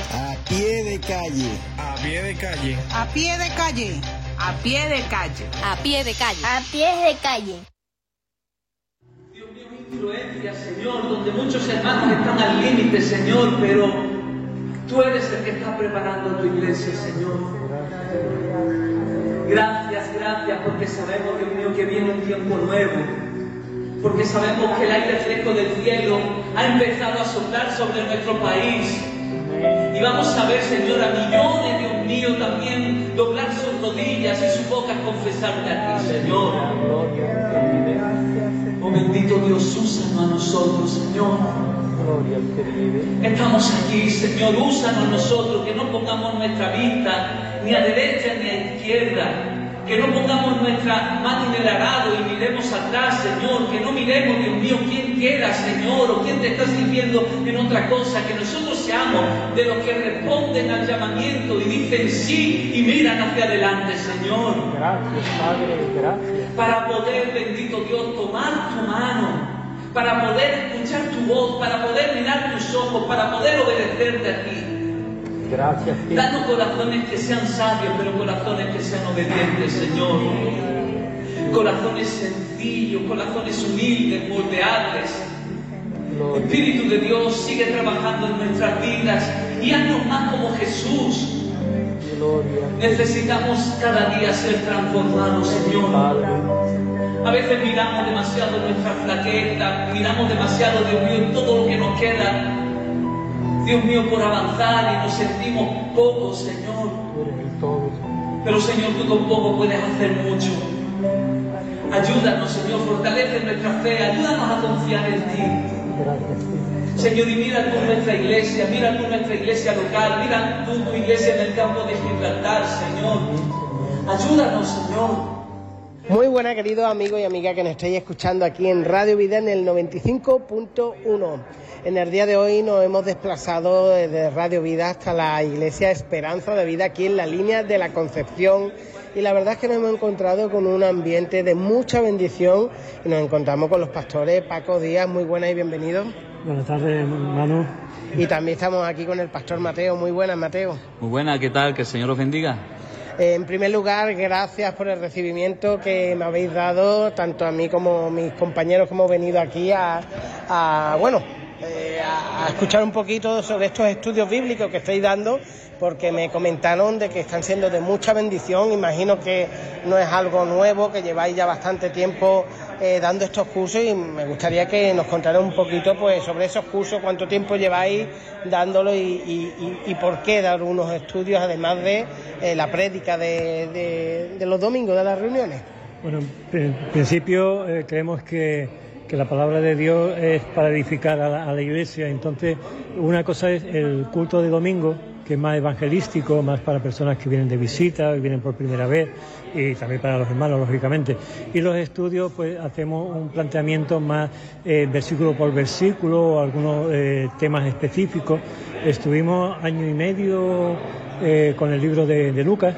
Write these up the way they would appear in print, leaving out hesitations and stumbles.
A pie de calle. A pie de calle. A pie de calle. A pie de calle. A pie de calle. A pie de calle. Dios mío, influencia, Señor, donde muchos hermanos están al límite, Señor, pero tú eres el que está preparando tu iglesia, Señor. Gracias, porque sabemos, Dios mío, que viene un tiempo nuevo. Porque sabemos que el aire fresco del cielo ha empezado a soplar sobre nuestro país. Y vamos a ver, Señor, a millones, Dios mío, también doblar sus rodillas y sus bocas confesarte a ti, Señor. Oh bendito Dios, úsanos a nosotros, Señor. Estamos aquí, Señor, úsanos a nosotros, que no pongamos nuestra vista ni a derecha ni a izquierda. Que no pongamos nuestra mano en el arado y miremos atrás, Señor. Que no miremos, Dios mío, quién queda, Señor, o quién te está sirviendo en otra cosa. Que nosotros seamos de los que responden al llamamiento y dicen sí y miran hacia adelante, Señor. Gracias, Padre, gracias. Para poder, bendito Dios, tomar tu mano, para poder escuchar tu voz, para poder mirar tus ojos, para poder obedecerte a ti. Gracias, sí. Danos corazones que sean sabios, pero corazones que sean obedientes, Señor. Corazones sencillos, corazones humildes, moldeables. Espíritu de Dios, sigue trabajando en nuestras vidas y haznos más como Jesús. Necesitamos cada día ser transformados, Señor. A veces miramos demasiado nuestra flaqueza, miramos demasiado, Dios mío, en todo lo que nos queda, Dios mío, por avanzar, y nos sentimos pocos, Señor. Pero, Señor, tú con poco puedes hacer mucho. Ayúdanos, Señor, fortalece nuestra fe, ayúdanos a confiar en ti. Señor, y mira tú nuestra iglesia local, mira tú tu iglesia en el campo de Gibraltar, Señor. Ayúdanos, Señor. Muy buenas, queridos amigos y amigas que nos estáis escuchando aquí en Radio Vida en el 95.1. En el día de hoy nos hemos desplazado desde Radio Vida hasta la Iglesia Esperanza de Vida, aquí en la línea de la Concepción. Y la verdad es que nos hemos encontrado con un ambiente de mucha bendición y nos encontramos con los pastores. Paco Díaz, muy buenas y bienvenidos. Buenas tardes, Manu. Y también estamos aquí con el pastor Mateo. Muy buenas, Mateo. Muy buenas, ¿qué tal? Que el Señor os bendiga. En primer lugar, gracias por el recibimiento que me habéis dado, tanto a mí como a mis compañeros que hemos venido aquí a escuchar un poquito sobre estos estudios bíblicos que estáis dando, porque me comentaron de que están siendo de mucha bendición. Imagino que no es algo nuevo, que lleváis ya bastante tiempo dando estos cursos, y me gustaría que nos contaran un poquito pues sobre esos cursos, cuánto tiempo lleváis dándolo y por qué dar unos estudios, además de la prédica de los domingos de las reuniones. Bueno, en principio creemos que la palabra de Dios es para edificar a la iglesia. Entonces, una cosa es el culto de domingo, que es más evangelístico, más para personas que vienen de visita, que vienen por primera vez, y también para los hermanos, lógicamente. Y los estudios, pues hacemos un planteamiento más versículo por versículo, o algunos temas específicos. Estuvimos año y medio con el libro de Lucas,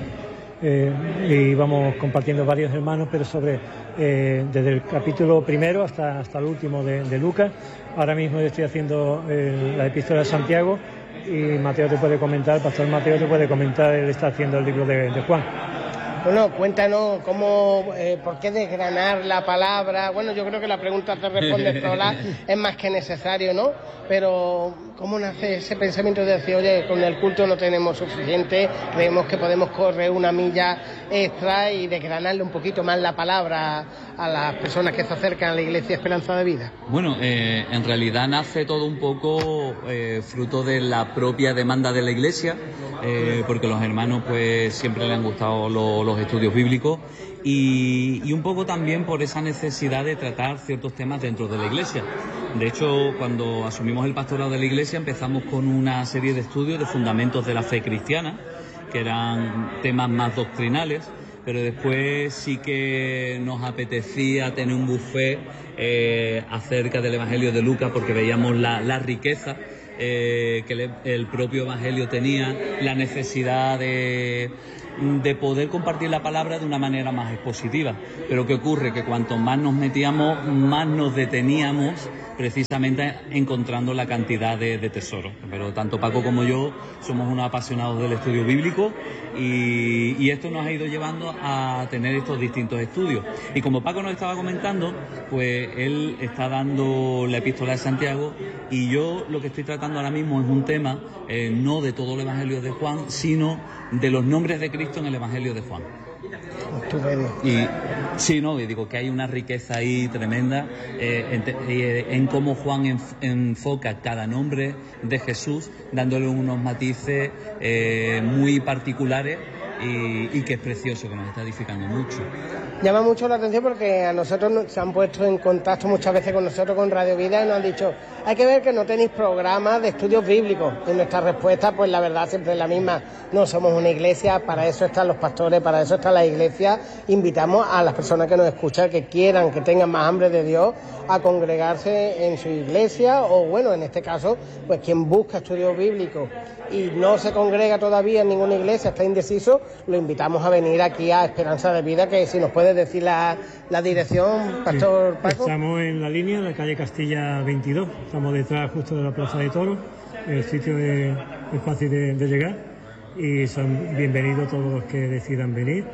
y vamos compartiendo varios hermanos, pero sobre desde el capítulo primero hasta el último de Lucas. Ahora mismo estoy haciendo la epístola de Santiago, y Mateo te puede comentar, el pastor Mateo te puede comentar, él está haciendo el libro de Juan. Bueno, cuéntanos por qué desgranar la palabra. Bueno, yo creo que la pregunta te responde sola, es más que necesario, ¿no? Pero ¿cómo nace ese pensamiento de decir, oye, con el culto no tenemos suficiente, creemos que podemos correr una milla extra y desgranarle un poquito más la palabra a las personas que se acercan a la Iglesia Esperanza de Vida? Bueno, en realidad nace todo un poco fruto de la propia demanda de la Iglesia, porque los hermanos pues siempre les han gustado los estudios bíblicos, y un poco también por esa necesidad de tratar ciertos temas dentro de la Iglesia. De hecho, cuando asumimos el pastorado de la Iglesia, empezamos con una serie de estudios de fundamentos de la fe cristiana, que eran temas más doctrinales, pero después sí que nos apetecía tener un buffet acerca del Evangelio de Lucas, porque veíamos la riqueza que el propio Evangelio tenía, la necesidad de de poder compartir la palabra de una manera más expositiva. Pero ¿qué ocurre? Que cuanto más nos metíamos, más nos deteníamos precisamente encontrando la cantidad de tesoros. Pero tanto Paco como yo somos unos apasionados del estudio bíblico y esto nos ha ido llevando a tener estos distintos estudios. Y como Paco nos estaba comentando, pues él está dando la epístola de Santiago y yo lo que estoy tratando ahora mismo es un tema no de todo el Evangelio de Juan, sino de los nombres de Cristo en el Evangelio de Juan. Y sí, no, y digo que hay una riqueza ahí tremenda en cómo Juan enfoca cada nombre de Jesús, dándole unos matices muy particulares y que es precioso, que nos está edificando mucho. Llama mucho la atención porque a nosotros se han puesto en contacto muchas veces con nosotros, con Radio Vida, y nos han dicho, hay que ver que no tenéis programas de estudios bíblicos. Y nuestra respuesta, pues la verdad siempre es la misma. No somos una iglesia, para eso están los pastores, para eso está la iglesia. Invitamos a las personas que nos escuchan, que quieran, que tengan más hambre de Dios, a congregarse en su iglesia, o bueno, en este caso, pues quien busca estudios bíblicos y no se congrega todavía en ninguna iglesia, está indeciso, lo invitamos a venir aquí a Esperanza de Vida, que si nos puedes decir la dirección, Pastor Paco. Estamos en la línea, en la calle Castilla 22, estamos detrás justo de la Plaza de Toros, el sitio es fácil de llegar y son bienvenidos todos los que decidan venir.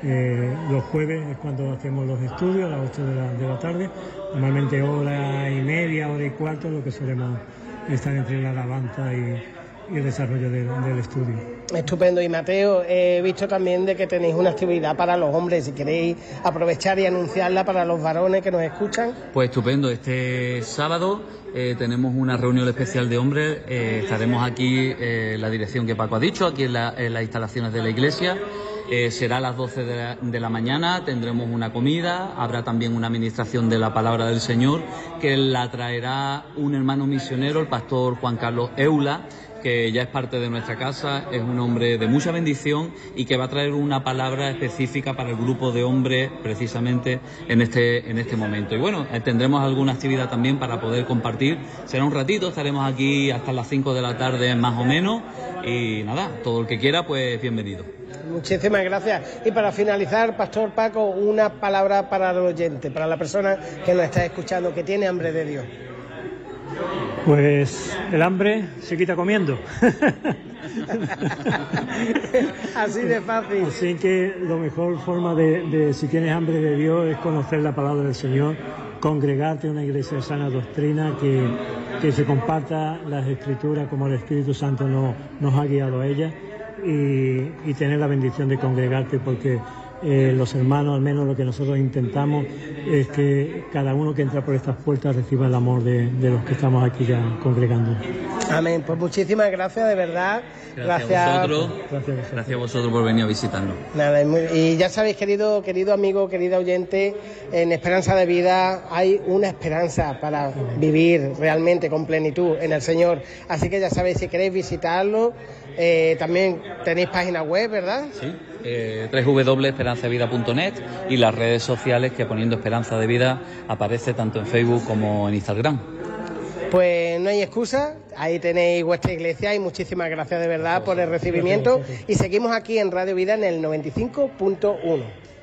Los jueves es cuando hacemos los estudios, a las 8 de la tarde, normalmente hora y media, hora y cuarto, lo que solemos estar entre la alabanza y el desarrollo del estudio. Estupendo. Y Mateo, he visto también de que tenéis una actividad para los hombres, si queréis aprovechar y anunciarla para los varones que nos escuchan. Pues estupendo, este sábado tenemos una reunión especial de hombres, estaremos aquí en la dirección que Paco ha dicho, aquí en las instalaciones de la iglesia. Será a las 12 de la mañana, tendremos una comida, habrá también una administración de la palabra del Señor que la traerá un hermano misionero, el pastor Juan Carlos Eula, que ya es parte de nuestra casa, es un hombre de mucha bendición y que va a traer una palabra específica para el grupo de hombres precisamente en este momento. Y bueno, tendremos alguna actividad también para poder compartir. Será un ratito, estaremos aquí hasta las 5 de la tarde más o menos y nada, todo el que quiera pues bienvenido. Muchísimas gracias. Y para finalizar, Pastor Paco, una palabra para el oyente, para la persona que nos está escuchando, que tiene hambre de Dios. Pues el hambre se quita comiendo. Así de fácil. Así que la mejor forma de si tienes hambre de Dios es conocer la palabra del Señor, congregarte en una iglesia de sana doctrina, que se comparta las Escrituras como el Espíritu Santo nos ha guiado a ellas y tener la bendición de congregarte, porque los hermanos, al menos lo que nosotros intentamos es que cada uno que entra por estas puertas reciba el amor de los que estamos aquí ya congregando. Amén. Pues muchísimas gracias, de verdad. Gracias a vosotros por venir a visitarnos. Nada, y ya sabéis, querido amigo, querida oyente, en Esperanza de Vida hay una esperanza para vivir realmente con plenitud en el Señor. Así que ya sabéis, si queréis visitarlo, también tenéis página web, ¿verdad? Sí, www.esperanzavida.net y las redes sociales, que poniendo Esperanza de Vida aparece tanto en Facebook como en Instagram. Pues no hay excusa, ahí tenéis vuestra iglesia y muchísimas gracias de verdad por el recibimiento y seguimos aquí en Radio Vida en el 95.1.